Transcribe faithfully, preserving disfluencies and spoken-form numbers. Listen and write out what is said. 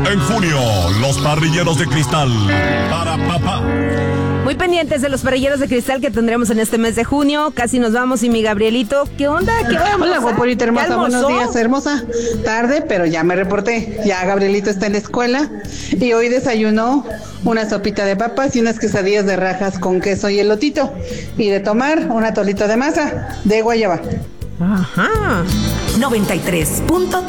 En junio, los parrilleros de cristal. Para papá. Muy pendientes de los parrilleros de cristal que tendremos en este mes de junio. Casi nos vamos y mi Gabrielito, ¿qué onda? ¿Qué vamos? Hola, guaporita hermosa, buenos días, hermosa. Tarde, pero ya me reporté. Ya Gabrielito está en la escuela y hoy desayunó una sopita de papas y unas quesadillas de rajas con queso y elotito. Y de tomar una tolita de masa de guayaba. Ajá. noventa y tres punto tres